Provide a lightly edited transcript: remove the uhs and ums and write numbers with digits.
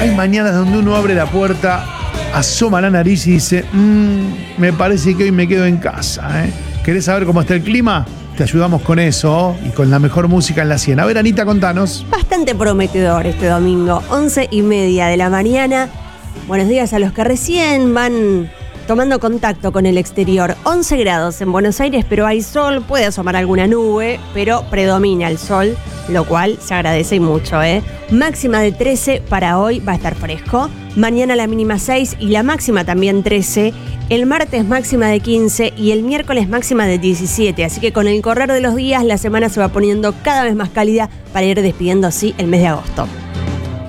Hay mañanas donde uno abre la puerta, asoma la nariz y dice, me parece que hoy me quedo en casa, ¿eh? ¿Querés saber cómo está el clima? Te ayudamos con eso y con la mejor música en la 100. A ver, Anita, contanos. Bastante prometedor este domingo, 11:30 de la mañana. Buenos días a los que recién van tomando contacto con el exterior. 11 grados en Buenos Aires, pero hay sol, puede asomar alguna nube, pero predomina el sol, lo cual se agradece y mucho, ¿eh? Máxima de 13 para hoy, va a estar fresco. Mañana la mínima 6 y la máxima también 13. El martes máxima de 15 y el miércoles máxima de 17. Así que con el correr de los días, la semana se va poniendo cada vez más cálida para ir despidiendo así el mes de agosto.